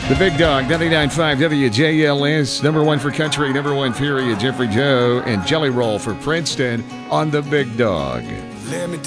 The Big Dog, 99.5 WJLS, number one for country, number one period, Jeffrey Joe, and Jelly Roll for Princeton on The Big Dog. Let me